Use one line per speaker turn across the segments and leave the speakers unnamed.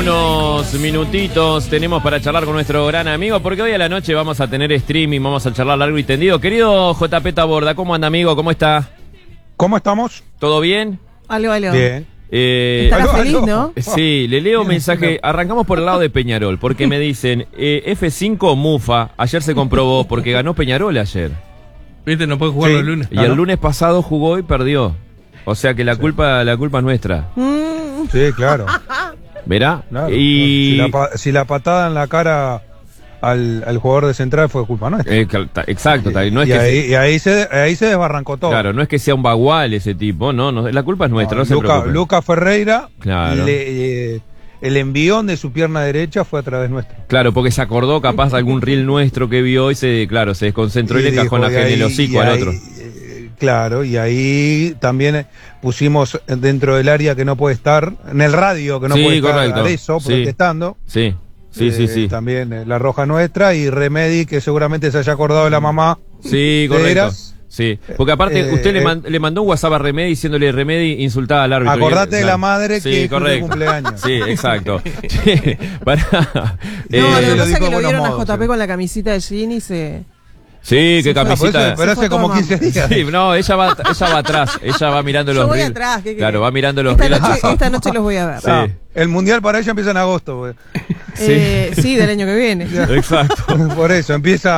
Unos minutitos tenemos para charlar con nuestro gran amigo, porque hoy a la noche vamos a tener streaming, vamos a charlar largo y tendido. Querido JP Taborda, ¿cómo anda, amigo? ¿Cómo está?
¿Cómo estamos?
¿Todo bien?
Aló.
Bien.
Estará feliz, ¿no?
Sí, le leo un mensaje. Arrancamos por el lado de Peñarol, porque me dicen, F5 Mufa, ayer se comprobó, porque ganó Peñarol ayer.
Viste, no puede jugar el lunes.
Y el lunes pasado jugó y perdió. O sea que la culpa es nuestra.
Sí, claro.
¿Verá?
Claro.
Y...
Si la patada en la cara al jugador de Central fue culpa nuestra.
Exacto. No es
y
que
ahí se desbarrancó todo.
Claro, no es que sea un bagual ese tipo, no, la culpa es nuestra, no se preocupe.
Lucas Ferreira,
claro.
El envión de su pierna derecha fue a través nuestra.
Claro, porque se acordó capaz de algún reel nuestro que vio y se desconcentró y le cajó en el hocico al otro.
Claro, y ahí también pusimos dentro del área que no puede estar, en el radio que no puede estar eso, protestando.
Sí.
También la roja nuestra y Remedi, que seguramente se haya acordado de la mamá.
Sí, correcto. Sí, porque aparte usted le mandó un WhatsApp a Remedi diciéndole, Remedi insultaba al árbitro.
Acordate de la madre que
cumple
cumpleaños.
Sí, exacto.
Lo que pasa es que lo vieron a JP con la camisita de jean y se...
Sí, qué camisita.
Pero hace como 15 días.
Sí, no, ella va atrás, ella va mirando los reels.
Atrás,
claro, va mirando los reels.
Esta noche los voy a ver.
Sí. El mundial para ella empieza en agosto.
Sí, del año que viene.
Exacto.
Por eso,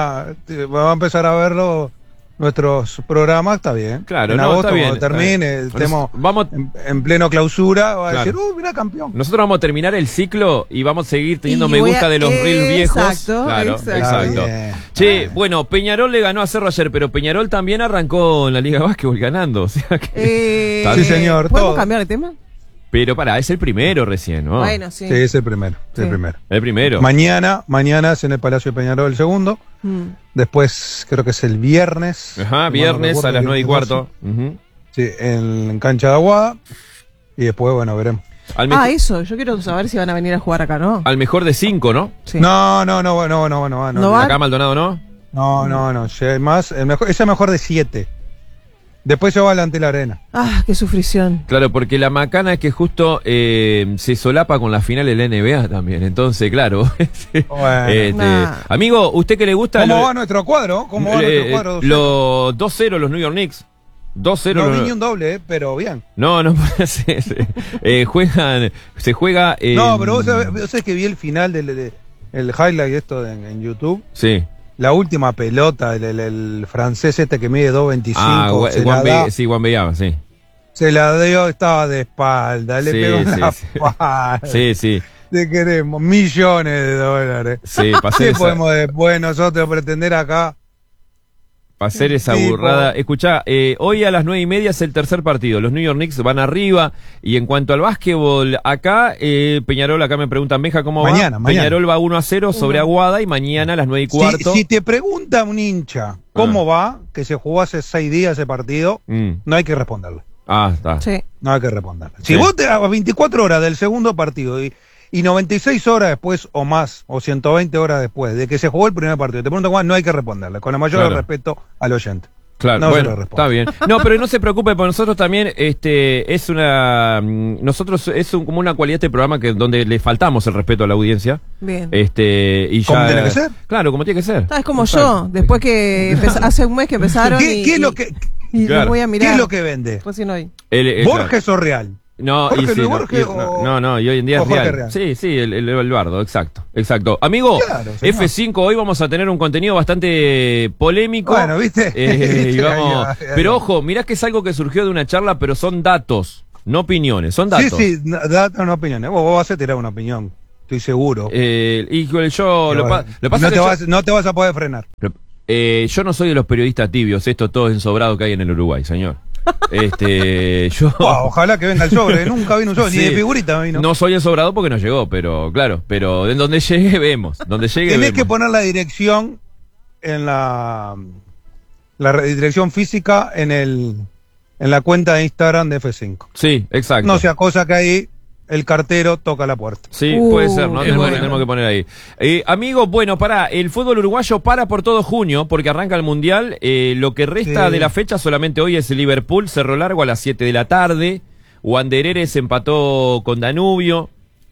va a empezar a verlo nuestros programas, está bien.
Claro,
en agosto,
está bien,
cuando termine, estemos
vamos
en pleno clausura, va a decir, mira, campeón.
Nosotros vamos a terminar el ciclo y vamos a seguir teniendo me gusta de los reels viejos. Exacto. Che, bueno, Peñarol le ganó a Cerro ayer, pero Peñarol también arrancó en la Liga de Básquetbol ganando. O sea que,
sí, señor.
¿Podemos cambiar de tema?
Pero es el primero recién, ¿no?
Bueno, sí.
Sí, es el primero.
Sí.
El primero. Mañana es en el Palacio de Peñarol el segundo. Después creo que es el viernes.
Ajá, viernes a las 9:15.
Sí, en Cancha de Aguada. Y después, bueno, veremos.
Eso. Yo quiero saber si van a venir a jugar acá, ¿no?
Al mejor de 5, ¿no?
Sí.
No.
¿No van?
Acá Maldonado, ¿no?
No. Es el mejor de 7. Después se va ante la arena.
Qué sufrición.
Claro, porque la macana es que justo se solapa con la final de la NBA también. Entonces, claro. Amigo, ¿usted que le gusta?
¿Cómo va nuestro cuadro?
Los 2-0 los New York Knicks. 2-0.
No vi ni un doble, pero bien.
No puede ser. Se juega.
No, pero vos sabés que vi el final del highlight esto en YouTube.
Sí.
La última pelota, el francés que mide 2.25.
Wembanyama, sí.
Se la dio, estaba de espalda, le pegó en la espalda.
Sí.
Te queremos, millones de dólares.
Sí,
¿Qué podemos después nosotros pretender acá?
Para hacer esa burrada. Escuchá, hoy a las 9:30 es el tercer partido. Los New York Knicks van arriba. Y en cuanto al básquetbol, acá, Peñarol, acá me preguntan, Meja, ¿cómo va? Peñarol va 1-0 sobre Aguada y mañana a las 9:15.
Si te pregunta un hincha cómo va, que se jugó hace 6 días ese partido, no hay que responderle.
Está.
Sí.
No hay que responderle. Si vos te a 24 horas del segundo partido y 96 horas después o más, o 120 horas después de que se jugó el primer partido, te preguntan cómo, no hay que responderle, con el mayor respeto al oyente.
Claro,
no
bueno, está bien. No, pero no se preocupe, porque nosotros también, como una cualidad de este programa donde le faltamos el respeto a la audiencia.
Bien.
Y ya,
¿cómo tiene que ser?
Claro, como tiene que ser.
Es como yo, después que hace un mes que empezaron
¿Qué es lo que
voy a mirar.
¿Qué es lo que vende?
Recién hoy.
¿Borges o Real?
No, y hoy en día es real. Sí, el bardo, exacto. Amigo, claro, F5, hoy vamos a tener un contenido bastante polémico.
Bueno, ¿viste?
Pero ojo, mirá que es algo que surgió de una charla, pero son datos, no opiniones, son datos.
Sí, datos, no opiniones. Vos vas a tirar una opinión, estoy seguro. No te vas a poder frenar.
Yo no soy de los periodistas tibios, esto todo ensobrado que hay en el Uruguay, señor.
Ojalá que venga el sobre, nunca vino un sobre, ni de figurita vino.
No soy ensobrado porque no llegó, pero en donde llegue vemos.
Tenés que poner la dirección en la dirección física en la cuenta de Instagram de F5.
Sí, exacto.
No sea cosa que ahí el cartero toca la puerta.
Sí, puede ser, ¿no? Tenemos que poner ahí. Amigos, bueno, el fútbol uruguayo para por todo junio, porque arranca el Mundial. Lo que resta de la fecha solamente hoy es el Liverpool, Cerro Largo a las 7 de la tarde. Wandereres empató con Danubio.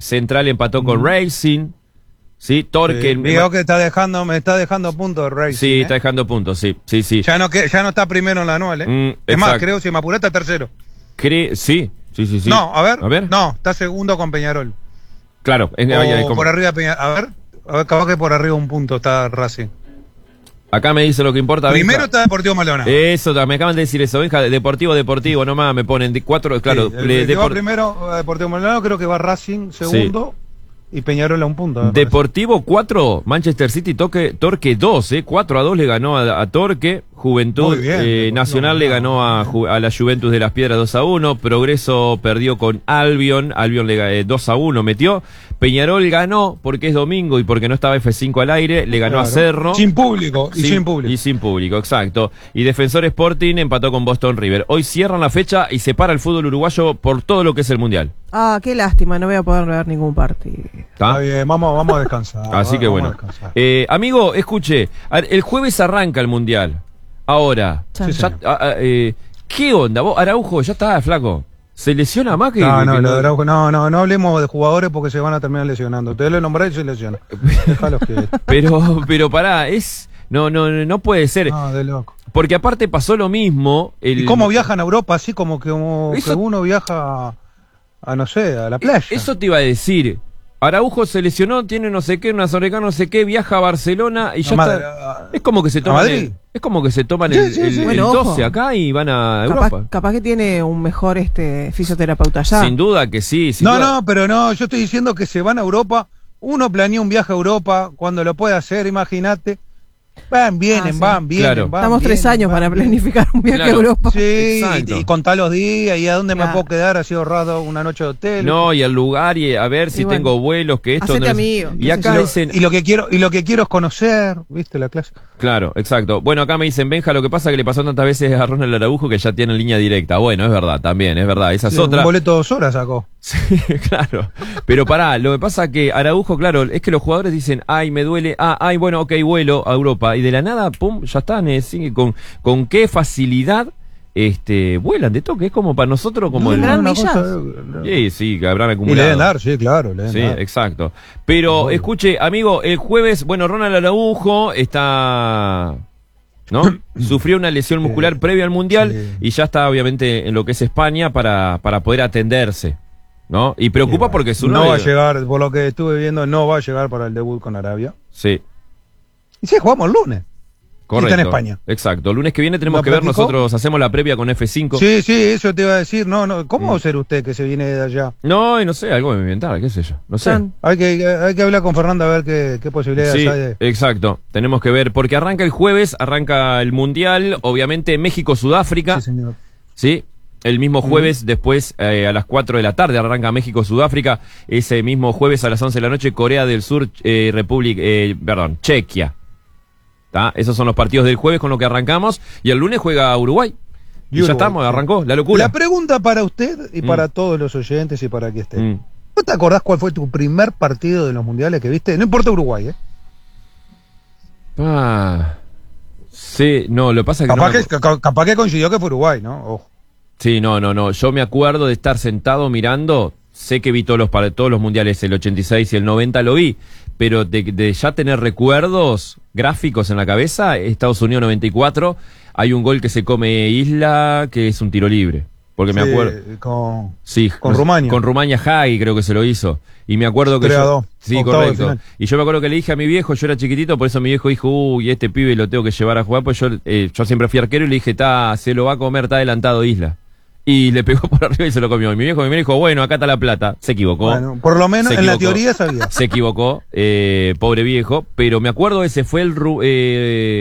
Central empató con Racing. Sí, Torque.
Sí, digo que me está dejando puntos de Racing.
Sí, está dejando puntos, sí.
Ya no está primero en la anual, es más, creo, si me apuré, está tercero.
Sí.
No, a ver. No, está segundo con Peñarol.
Claro.
Por arriba Peñarol. A ver, capaz que por arriba un punto está Racing.
Acá me dice lo que importa.
Primero
Benja.
está Deportivo Maldonado.
Eso, me acaban de decir eso, Benja. Deportivo, nomás me ponen 4, claro.
Sí, primero Deportivo Maldonado, creo que va Racing segundo. Sí. Y Peñarol a un punto.
Deportivo 4, Manchester City, Torque 2, 4-2 le ganó a Torque. Juventud Nacional le ganó a la Juventus de las Piedras 2-1. Progreso perdió con Albion le 2-1 metió. Peñarol ganó porque es domingo y porque no estaba F5 al aire, le ganó a Cerro.
Sin público.
Y sin público, exacto. Y Defensor Sporting empató con Boston River. Hoy cierran la fecha y se para el fútbol uruguayo por todo lo que es el Mundial.
Qué lástima, no voy a poder ver ningún partido.
Está bien, vamos a descansar.
Así que bueno. Amigo, escuche, el jueves arranca el Mundial. Ahora, ¿qué onda? ¿Vos, Araujo, ya está, flaco? ¿Se lesiona más que...?
No, Araujo, no hablemos de jugadores porque se van a terminar lesionando. Ustedes lo nombraron y se lesionan. Déjalos que...
Pero pará, no puede ser.
No, de loco.
Porque aparte pasó lo mismo...
¿Y cómo viajan a Europa? Así como que uno viaja a no sé, a la playa.
Eso te iba a decir. Araujo se lesionó, tiene no sé qué, una sobrecarga, no sé qué, viaja a Barcelona y ya está. Es como que se toman el 12 acá y van a Europa.
Capaz que tiene un mejor fisioterapeuta allá.
Sin duda que sí.
Pero yo estoy diciendo que se van a Europa. Uno planea un viaje a Europa cuando lo puede hacer, imagínate. Vienen.
Claro.
Estamos 3 años para planificar un viaje a Europa.
Sí, y contar los días y a dónde me puedo quedar, así ahorrado una noche de hotel.
No, y al lugar y a ver si tengo vuelos, que esto.
Amigo,
y acá dicen.
Y lo que quiero es conocer, ¿viste? La clase.
Claro, exacto. Bueno, acá me dicen, Benja, lo que pasa es que le pasó tantas veces a Ronald Araujo que ya tiene línea directa. Bueno, es verdad, también, es verdad. Esa es otra.
Un boleto 2 horas sacó.
Sí, claro. Pero pará, lo que pasa es que Araujo, claro, es que los jugadores dicen, me duele, bueno, ok, vuelo a Europa. Y de la nada, pum, ya están, con qué facilidad vuelan de toque. Es como para nosotros, como el
gran millas.
Sí, que habrán acumulado.
Y le deben dar, sí, claro.
Sí, exacto. Pero, escuche, amigo, el jueves, bueno, Ronald Araujo está... ¿no? Sufrió una lesión muscular previa al Mundial y ya está, obviamente, en lo que es España para poder atenderse. ¿No? Y preocupa porque su
no va a llegar, por lo que estuve viendo, no va a llegar para el debut con Arabia.
Sí.
Y sí, jugamos el lunes.
Correcto.
Está en España.
Exacto. El lunes que viene tenemos que ver, nosotros hacemos la previa con F5.
Sí, eso te iba a decir. No, ¿cómo va a ser usted que se viene de allá?
No sé, algo me inventar, qué sé yo. No sé.
Hay que hablar con Fernanda a ver qué posibilidades hay de...
Exacto. Tenemos que ver, porque arranca el jueves, arranca el Mundial, obviamente México-Sudáfrica. Sí, señor. Sí. El mismo jueves, después a las 4 de la tarde, arranca México-Sudáfrica. Ese mismo jueves a las 11 de la noche, Corea del Sur, Chequia. ¿Tá? Esos son los partidos del jueves con los que arrancamos. Y el lunes juega Uruguay. Y ya estamos, arrancó, la locura.
La pregunta para usted y para todos los oyentes y para que estén. ¿No te acordás cuál fue tu primer partido de los mundiales que viste? No importa Uruguay,
Sí, no, lo que pasa es que...
Capaz que coincidió que fue Uruguay, ¿no? Ojo.
Sí, no. Yo me acuerdo de estar sentado mirando. Sé que vi todos los mundiales, el 86 y el 90 lo vi, pero de ya tener recuerdos gráficos en la cabeza, Estados Unidos 94, hay un gol que se come Isla, que es un tiro libre. Porque me acuerdo.
Con Rumania.
Con Rumania Hagi creo que se lo hizo. Y me acuerdo que sí, correcto. Y yo me acuerdo que le dije a mi viejo, yo era chiquitito, por eso mi viejo dijo, este pibe lo tengo que llevar a jugar, pues yo siempre fui arquero y le dije, se lo va a comer, está adelantado Isla. Y le pegó por arriba y se lo comió. Y mi viejo me dijo, bueno, acá está la plata. Se equivocó.
Bueno, por lo menos en la teoría sabía.
Se equivocó, pobre viejo. Pero me acuerdo ese fue el